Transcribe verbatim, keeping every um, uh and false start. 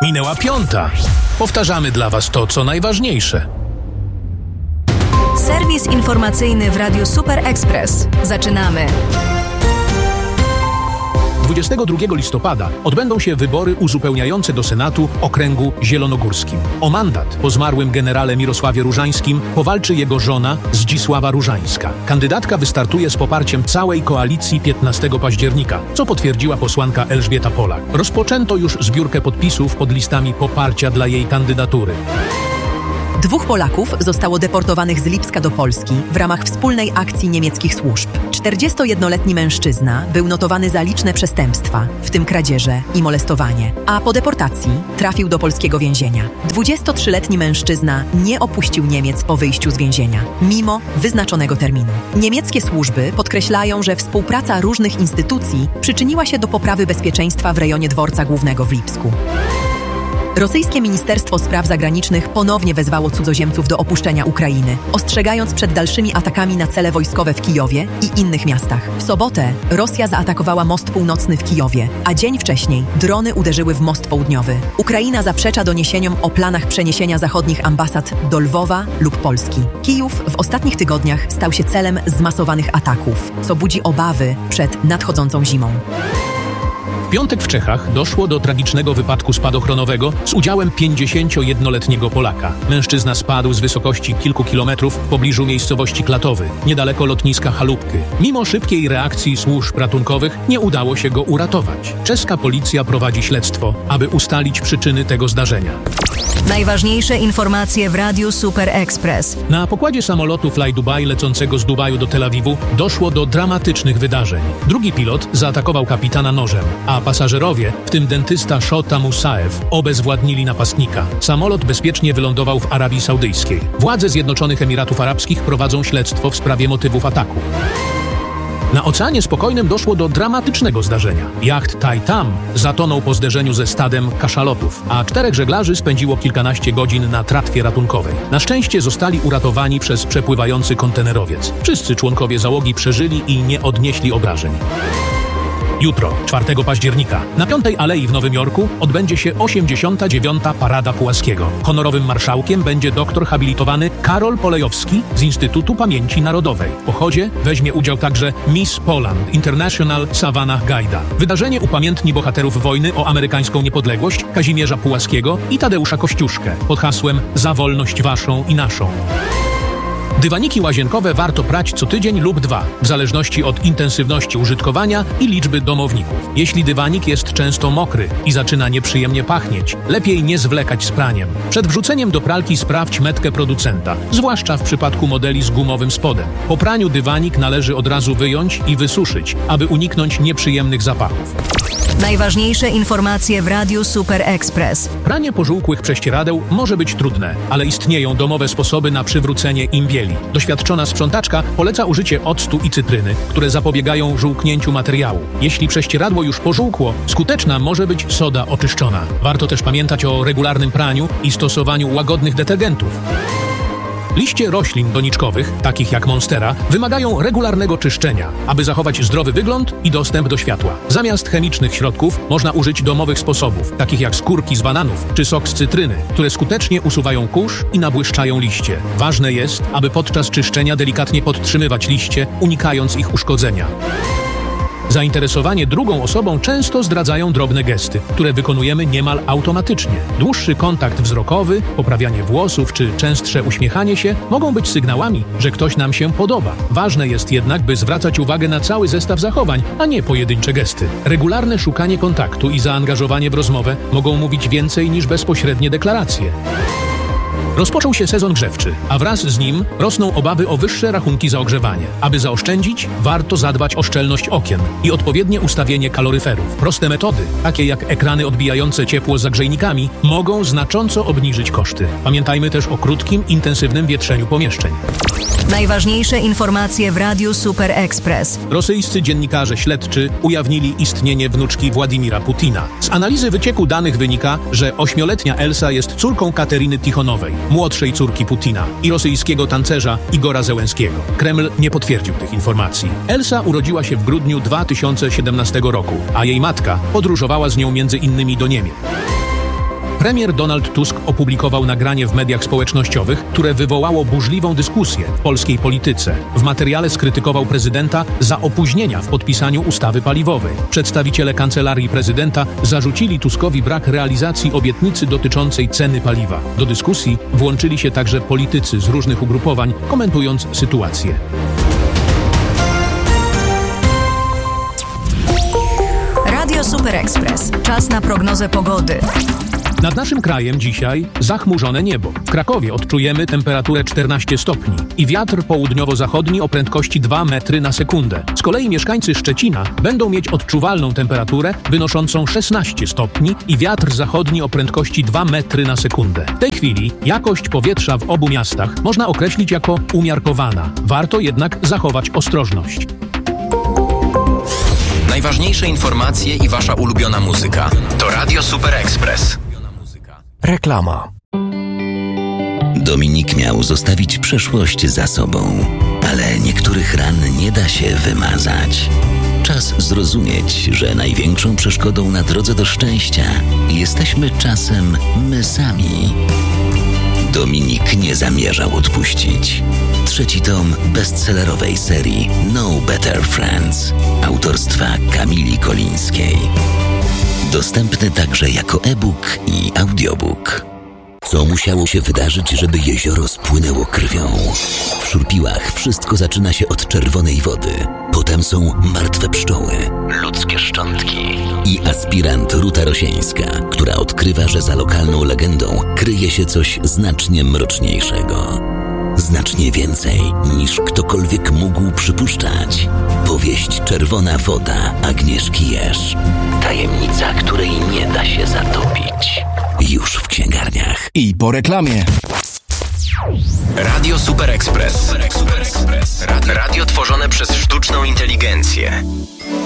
Minęła piąta. Powtarzamy dla Was to, co najważniejsze. Serwis informacyjny w Radiu Super Express. Zaczynamy. dwudziestego drugiego listopada odbędą się wybory uzupełniające do Senatu okręgu zielonogórskim. O mandat po zmarłym generale Mirosławie Różańskim powalczy jego żona Zdzisława Różańska. Kandydatka wystartuje z poparciem całej koalicji piętnastego października, co potwierdziła posłanka Elżbieta Polak. Rozpoczęto już zbiórkę podpisów pod listami poparcia dla jej kandydatury. Dwóch Polaków zostało deportowanych z Lipska do Polski w ramach wspólnej akcji niemieckich służb. czterdziestojednoletni mężczyzna był notowany za liczne przestępstwa, w tym kradzieże i molestowanie, a po deportacji trafił do polskiego więzienia. dwudziestotrzyletni mężczyzna nie opuścił Niemiec po wyjściu z więzienia, mimo wyznaczonego terminu. Niemieckie służby podkreślają, że współpraca różnych instytucji przyczyniła się do poprawy bezpieczeństwa w rejonie dworca głównego w Lipsku. Rosyjskie Ministerstwo Spraw Zagranicznych ponownie wezwało cudzoziemców do opuszczenia Ukrainy, ostrzegając przed dalszymi atakami na cele wojskowe w Kijowie i innych miastach. W sobotę Rosja zaatakowała most północny w Kijowie, a dzień wcześniej drony uderzyły w most południowy. Ukraina zaprzecza doniesieniom o planach przeniesienia zachodnich ambasad do Lwowa lub Polski. Kijów w ostatnich tygodniach stał się celem zmasowanych ataków, co budzi obawy przed nadchodzącą zimą. W piątek w Czechach doszło do tragicznego wypadku spadochronowego z udziałem pięćdziesięciojednoletniego Polaka. Mężczyzna spadł z wysokości kilku kilometrów w pobliżu miejscowości Klatowy, niedaleko lotniska Chalupky. Mimo szybkiej reakcji służb ratunkowych nie udało się go uratować. Czeska policja prowadzi śledztwo, aby ustalić przyczyny tego zdarzenia. Najważniejsze informacje w Radiu Super Express. Na pokładzie samolotu Fly Dubai lecącego z Dubaju do Tel Awiwu doszło do dramatycznych wydarzeń. Drugi pilot zaatakował kapitana nożem, a pasażerowie, w tym dentysta Shota Musaev, obezwładnili napastnika. Samolot bezpiecznie wylądował w Arabii Saudyjskiej. Władze Zjednoczonych Emiratów Arabskich prowadzą śledztwo w sprawie motywów ataku. Na Oceanie Spokojnym doszło do dramatycznego zdarzenia. Jacht Taitam zatonął po zderzeniu ze stadem kaszalotów, a czterech żeglarzy spędziło kilkanaście godzin na tratwie ratunkowej. Na szczęście zostali uratowani przez przepływający kontenerowiec. Wszyscy członkowie załogi przeżyli i nie odnieśli obrażeń. Jutro, czwartego października, na Piątej Alei w Nowym Jorku odbędzie się osiemdziesiąta dziewiąta Parada Pułaskiego. Honorowym marszałkiem będzie doktor habilitowany Karol Polejowski z Instytutu Pamięci Narodowej. W pochodzie weźmie udział także Miss Poland International Savannah Gajda. Wydarzenie upamiętni bohaterów wojny o amerykańską niepodległość Kazimierza Pułaskiego i Tadeusza Kościuszkę pod hasłem Za wolność waszą i naszą. Dywaniki łazienkowe warto prać co tydzień lub dwa, w zależności od intensywności użytkowania i liczby domowników. Jeśli dywanik jest często mokry i zaczyna nieprzyjemnie pachnieć, lepiej nie zwlekać z praniem. Przed wrzuceniem do pralki sprawdź metkę producenta, zwłaszcza w przypadku modeli z gumowym spodem. Po praniu dywanik należy od razu wyjąć i wysuszyć, aby uniknąć nieprzyjemnych zapachów. Najważniejsze informacje w Radiu Super Express. Pranie pożółkłych prześcieradeł może być trudne, ale istnieją domowe sposoby na przywrócenie im bieli. Doświadczona sprzątaczka poleca użycie octu i cytryny, które zapobiegają żółknięciu materiału. Jeśli prześcieradło już pożółkło, skuteczna może być soda oczyszczona. Warto też pamiętać o regularnym praniu i stosowaniu łagodnych detergentów. Liście roślin doniczkowych, takich jak monstera, wymagają regularnego czyszczenia, aby zachować zdrowy wygląd i dostęp do światła. Zamiast chemicznych środków można użyć domowych sposobów, takich jak skórki z bananów czy sok z cytryny, które skutecznie usuwają kurz i nabłyszczają liście. Ważne jest, aby podczas czyszczenia delikatnie podtrzymywać liście, unikając ich uszkodzenia. Zainteresowanie drugą osobą często zdradzają drobne gesty, które wykonujemy niemal automatycznie. Dłuższy kontakt wzrokowy, poprawianie włosów czy częstsze uśmiechanie się mogą być sygnałami, że ktoś nam się podoba. Ważne jest jednak, by zwracać uwagę na cały zestaw zachowań, a nie pojedyncze gesty. Regularne szukanie kontaktu i zaangażowanie w rozmowę mogą mówić więcej niż bezpośrednie deklaracje. Rozpoczął się sezon grzewczy, a wraz z nim rosną obawy o wyższe rachunki za ogrzewanie. Aby zaoszczędzić, warto zadbać o szczelność okien i odpowiednie ustawienie kaloryferów. Proste metody, takie jak ekrany odbijające ciepło z zagrzejnikami, mogą znacząco obniżyć koszty. Pamiętajmy też o krótkim, intensywnym wietrzeniu pomieszczeń. Najważniejsze informacje w Radiu Super Express. Rosyjscy dziennikarze śledczy ujawnili istnienie wnuczki Władimira Putina. Z analizy wycieku danych wynika, że ośmioletnia Elsa jest córką Kateryny Tichonowej, młodszej córki Putina i rosyjskiego tancerza Igora Zełenskiego. Kreml nie potwierdził tych informacji. Elsa urodziła się w grudniu dwa tysiące siedemnastego roku, a jej matka podróżowała z nią między innymi do Niemiec. Premier Donald Tusk opublikował nagranie w mediach społecznościowych, które wywołało burzliwą dyskusję w polskiej polityce. W materiale skrytykował prezydenta za opóźnienia w podpisaniu ustawy paliwowej. Przedstawiciele Kancelarii Prezydenta zarzucili Tuskowi brak realizacji obietnicy dotyczącej ceny paliwa. Do dyskusji włączyli się także politycy z różnych ugrupowań, komentując sytuację. Radio Super Express. Czas na prognozę pogody. Nad naszym krajem dzisiaj zachmurzone niebo. W Krakowie odczujemy temperaturę czternaście stopni i wiatr południowo-zachodni o prędkości dwa metry na sekundę. Z kolei mieszkańcy Szczecina będą mieć odczuwalną temperaturę wynoszącą szesnaście stopni i wiatr zachodni o prędkości dwa metry na sekundę. W tej chwili jakość powietrza w obu miastach można określić jako umiarkowana. Warto jednak zachować ostrożność. Najważniejsze informacje i wasza ulubiona muzyka to Radio Super Express. Reklama. Dominik miał zostawić przeszłość za sobą, ale niektórych ran nie da się wymazać. Czas zrozumieć, że największą przeszkodą na drodze do szczęścia jesteśmy czasem my sami. Dominik nie zamierzał odpuścić. Trzeci tom bestsellerowej serii No Better Friends autorstwa Kamili Kolińskiej. Dostępny także jako e-book i audiobook. Co musiało się wydarzyć, żeby jezioro spłynęło krwią? W Szurpiłach wszystko zaczyna się od czerwonej wody. Potem są martwe pszczoły, ludzkie szczątki i aspirant Ruta Rosieńska, która odkrywa, że za lokalną legendą kryje się coś znacznie mroczniejszego. Znacznie więcej niż ktokolwiek mógł przypuszczać. Powieść Czerwona woda Agnieszki Jerz. Tajemnica, której nie da się zatopić. Już w księgarniach. I po reklamie. Radio Super Express. Super Express. Radio, radio tworzone przez sztuczną inteligencję.